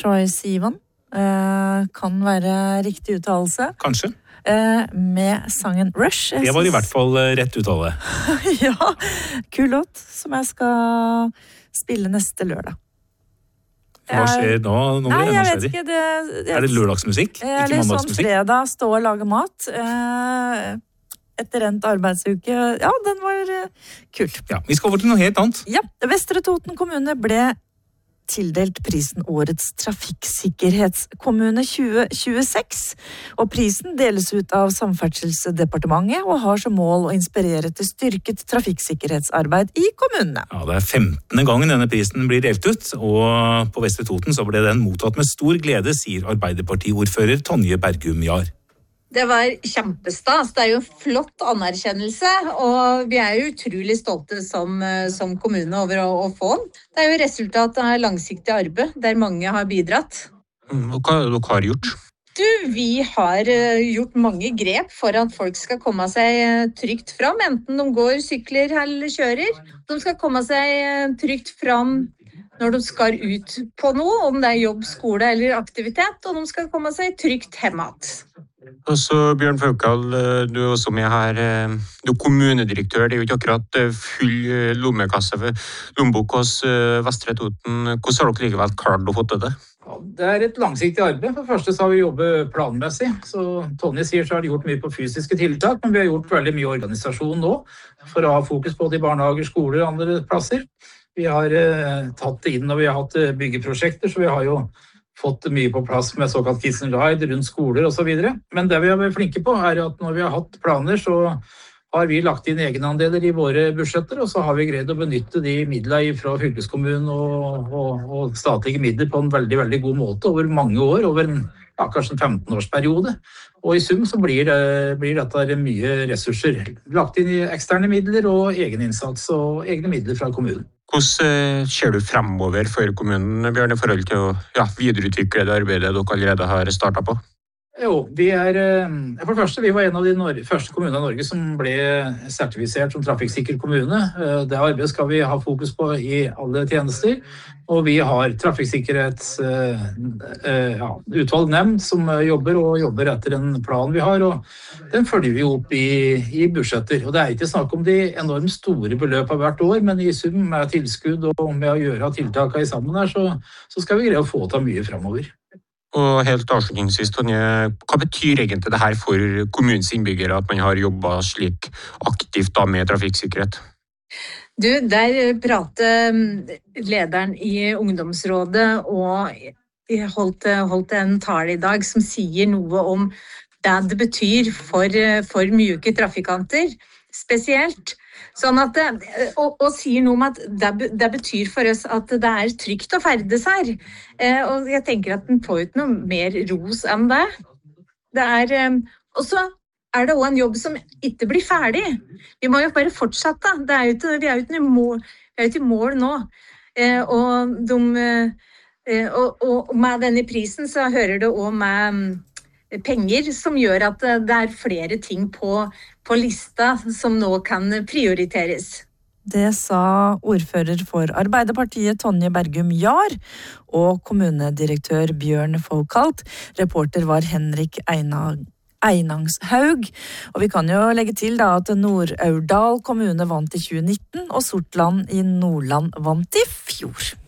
Troye Sivan, kan være riktig uttalelse. Kanskje. Med sangen Rush. Det var i hvert fall rett uttale. Ja, kul låt som jeg skal spille neste lørdag. Hva skjer nå? Nei, jeg vet ikke. Er det lørdagsmusikk? Ikke mandagsmusikk? Litt sånn fredag, stå og lage mat. Etter endt arbeidsuke. Ja, den var kult. Ja, vi skal over til noe helt annet. Ja, Vestre Toten kommune ble tildelt prisen Årets trafikksikkerhetskommune 2026. Og prisen deles ut av Samferdselsdepartementet og har som mål å inspirere til styrket trafikksikkerhetsarbeid i kommunene. Ja, det 15. gangen denne prisen blir delt ut, og på Vestre Toten så ble den mottatt med stor glede, sier Arbeiderpartiordfører Tonje Bergum Jahr. Det var kjempestas. Det jo en flott anerkjennelse, og vi jo utrolig stolte som kommune over å få den. Det jo resultat av langsiktig arbeid, der mange har bidratt. Hva har dere gjort? Vi har gjort mange grep for at folk skal komme seg trygt fram, enten de går, sykler eller kjører. De skal komme seg trygt fram når de skal ut på noe, om det jobb, skole eller aktivitet, og de skal komme seg trygt hjemmet. Og så Bjørn Faukal, du også med her, du kommunedirektør, det jo ikke akkurat full lommekasse for lommebok hos Vestre Toten. Hvordan har dere likevel klart å få til det? Ja, det et langsiktig arbeid. For det første så har vi jobbet planmessig. Så Tonje sier så har de gjort mye på fysiske tiltak, men vi har gjort veldig mye organisasjon nå, for å ha fokus på de barnehager, skoler og andre plasser. Vi har tatt det inn, og vi har hatt byggeprosjekter, så vi har jo fått mye på plass med såkalt Kids and Ride rundt skoler og så videre. Men det vi har vært flinke på at når vi har hatt planer, så har vi lagt inn egenandeler i våre budsjetter, og så har vi greid å benytte de midlene fra fylkeskommunen og statlige midler på en veldig, veldig god måte over mange år, over kanskje en 15-årsperiode. Og i sum så blir dette mye ressurser. Lagt inn i eksterne midler og egeninnsats og egne midler fra kommunen. Hvordan ser du fremover for kommunen, Bjørn, i forhold til å videreutvikle det arbeidet dere allerede har startet på? Jo, for det første, vi var en av de første kommunene i Norge som ble sertifisert som trafikksikker kommune. Det arbeidet skal vi ha fokus på i alle tjenester, og vi har utvalg nemnd som jobber etter en plan vi har, og den følger vi opp i budsjetter. Og det ikke snakk om de enormt store beløpene hvert år, men i sum med tilskudd og med å gjøre tiltakene sammen her, så skal vi greie å få til mye fremover. Og helt avslutningsvis, Tonje, hva betyr egentlig det her for kommunens innbyggere at man har jobbet slik aktivt med trafikksikkerhet? Der prater lederen i ungdomsrådet og holdt en tale i dag som sier noe om det betyr for myke trafikanter, spesielt. Sånn at, og sier noe om at det betyr for oss at det trygt å ferdes her. Og jeg tenker at den får ikke noe mer ros enn det. Og så det også en jobb som ikke blir ferdig. Vi må jo bare fortsette. Vi jo ikke i mål nå. Og med denne prisen så hører det også med penger som gjør at det flere ting på lista som nå kan prioriteres. Det sa ordfører for Arbeiderpartiet Tonje Bergum Jahr og kommunedirektør Bjørn Faukal. Reporter var Henrik Einangshaug. Og vi kan jo legge til at Nord-Aurdal kommune vant i 2019, og Sortland i Nordland vant i fjor.